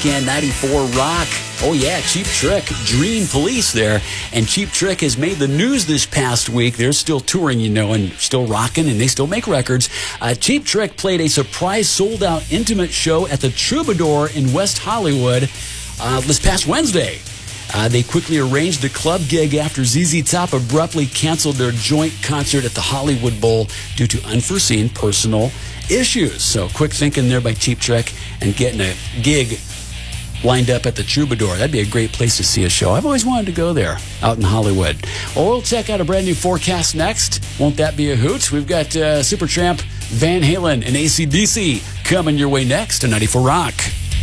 weekend, 94 Rock. Oh, yeah, Cheap Trick, Dream Police there. And Cheap Trick has made the news this past week. They're still touring, and still rocking, and they still make records. Cheap Trick played a surprise sold-out intimate show at the Troubadour in West Hollywood this past Wednesday. They quickly arranged a club gig after ZZ Top abruptly canceled their joint concert at the Hollywood Bowl due to unforeseen personal issues. So quick thinking there by Cheap Trick and getting a gig lined up at the Troubadour. That'd be a great place to see a show. I've always wanted to go there out in Hollywood. Well, we'll check out a brand new forecast next. Won't that be a hoot? We've got Supertramp, Van Halen, and AC/DC coming your way next to 94 Rock.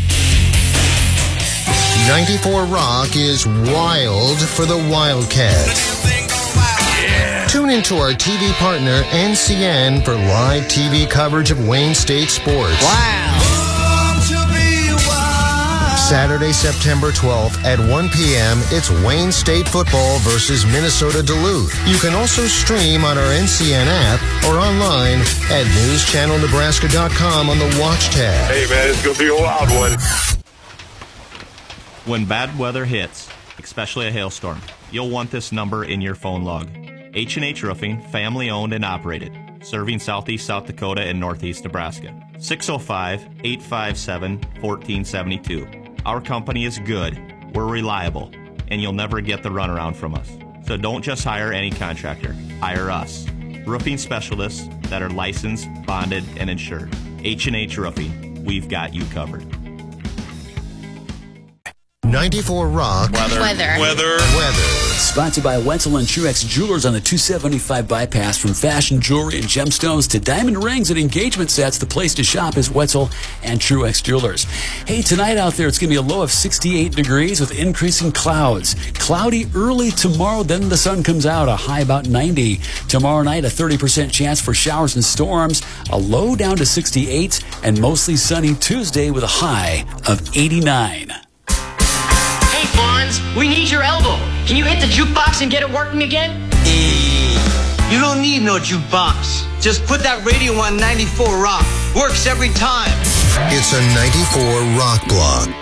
94 Rock is wild for the Wildcats. Yeah. Tune into our TV partner, NCN, for live TV coverage of Wayne State sports. Wow. Saturday, September 12th at 1 p.m., it's Wayne State football versus Minnesota Duluth. You can also stream on our NCN app or online at newschannelnebraska.com on the Watch tab. Hey, man, it's going to be a wild one. When bad weather hits, especially a hailstorm, you'll want this number in your phone log. H&H Roofing, family owned and operated, serving southeast South Dakota and northeast Nebraska. 605-857-1472. Our company is good, we're reliable, and you'll never get the runaround from us. So don't just hire any contractor, hire us. Roofing specialists that are licensed, bonded, and insured. H&H Roofing, we've got you covered. 94 Rock. Weather. Sponsored by Wetzel and Truex Jewelers on the 275 bypass. From fashion jewelry and gemstones to diamond rings and engagement sets, the place to shop is Wetzel and Truex Jewelers. Hey, tonight out there, it's going to be a low of 68 degrees with increasing clouds. Cloudy early tomorrow, then the sun comes out, a high about 90. Tomorrow night, a 30% chance for showers and storms, a low down to 68, and mostly sunny Tuesday with a high of 89. We need your elbow. Can you hit the jukebox and get it working again? You don't need no jukebox. Just put that radio on 94 Rock. Works every time. It's a 94 Rock block.